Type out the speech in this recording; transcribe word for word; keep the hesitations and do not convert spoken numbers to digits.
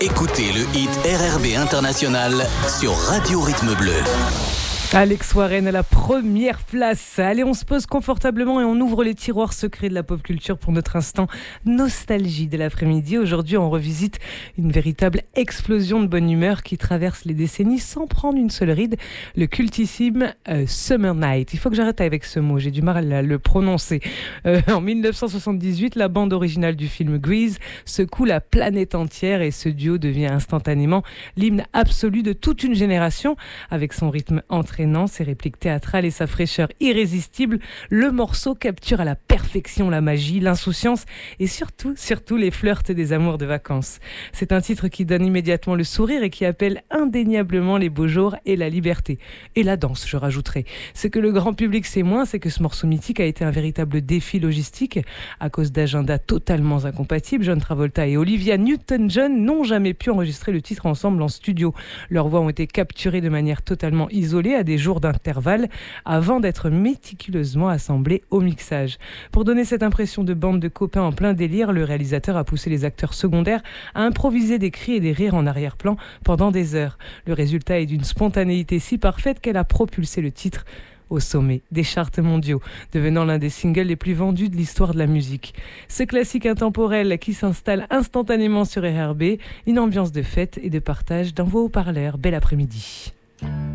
Écoutez le hit R R B International sur Radio Rythme Bleu. Alex Warren à la première place. Allez, on se pose confortablement et on ouvre les tiroirs secrets de la pop culture pour notre instant nostalgie de l'après-midi. Aujourd'hui, on revisite une véritable explosion de bonne humeur qui traverse les décennies sans prendre une seule ride. Le cultissime euh, Summer Night. Il faut que j'arrête avec ce mot, j'ai du mal à le prononcer. Euh, en dix-neuf cent soixante-dix-huit, la bande originale du film Grease secoue la planète entière et ce duo devient instantanément l'hymne absolu de toute une génération. Avec son rythme entraînant, ses répliques théâtrales et sa fraîcheur irrésistible, le morceau capture à la perfection la magie, l'insouciance et surtout, surtout les flirts des amours de vacances. C'est un titre qui donne immédiatement le sourire et qui appelle indéniablement les beaux jours et la liberté. Et la danse, je rajouterai. Ce que le grand public sait moins, c'est que ce morceau mythique a été un véritable défi logistique. À cause d'agendas totalement incompatibles, John Travolta et Olivia Newton-John n'ont jamais pu enregistrer le titre ensemble en studio. Leurs voix ont été capturées de manière totalement isolée à des jours d'intervalle avant d'être méticuleusement assemblés au mixage. Pour donner cette impression de bande de copains en plein délire, le réalisateur a poussé les acteurs secondaires à improviser des cris et des rires en arrière-plan pendant des heures. Le résultat est d'une spontanéité si parfaite qu'elle a propulsé le titre au sommet des charts mondiaux, devenant l'un des singles les plus vendus de l'histoire de la musique. Ce classique intemporel qui s'installe instantanément sur R R B, une ambiance de fête et de partage dans vos haut-parleurs. Bel après-midi.